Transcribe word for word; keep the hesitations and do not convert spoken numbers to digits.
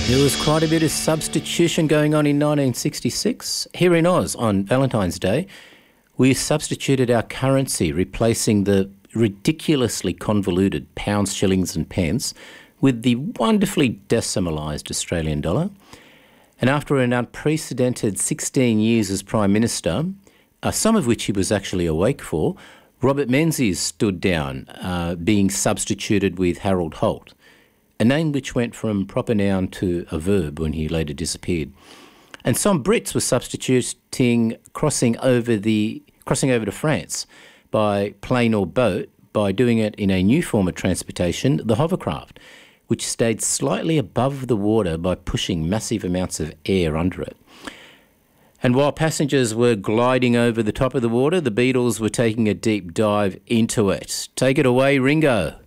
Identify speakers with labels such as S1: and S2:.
S1: There was quite a bit of substitution going on in nineteen sixty-six. Here in Oz, on Valentine's Day, we substituted our currency, replacing the ridiculously convoluted pounds, shillings and pence with the wonderfully decimalised Australian dollar. And after an unprecedented sixteen years as Prime Minister, uh, some of which he was actually awake for, Robert Menzies stood down, uh, being substituted with Harold Holt, a name which went from proper noun to a verb when he later disappeared. And some Brits were substituting crossing over the crossing over to France by plane or boat by doing it in a new form of transportation, the hovercraft, which stayed slightly above the water by pushing massive amounts of air under it. And while passengers were gliding over the top of the water, the Beatles were taking a deep dive into it. Take it away, Ringo.